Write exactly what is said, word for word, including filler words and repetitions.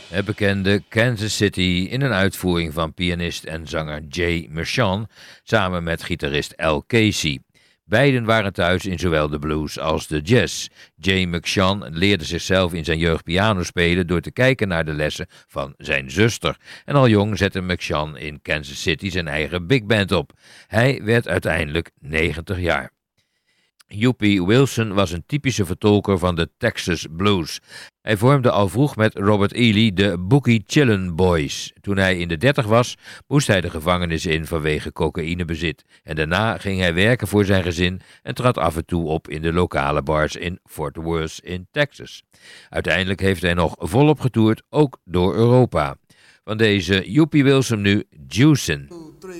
Het bekende Kansas City in een uitvoering van pianist en zanger Jay Mershon samen met gitarist Al Casey. Beiden waren thuis in zowel de blues als de jazz. Jay Mershon leerde zichzelf in zijn jeugd piano spelen door te kijken naar de lessen van zijn zuster. En al jong zette Mershon in Kansas City zijn eigen big band op. Hij werd uiteindelijk negentig jaar. Huppy Wilson was een typische vertolker van de Texas blues. Hij vormde al vroeg met Robert Ely de Bookie Chillin' Boys. Toen hij in de dertig was, moest hij de gevangenis in vanwege cocaïnebezit. En daarna ging hij werken voor zijn gezin en trad af en toe op in de lokale bars in Fort Worth in Texas. Uiteindelijk heeft hij nog volop getoerd, ook door Europa. Van deze Huppy Wilson nu Juicin'.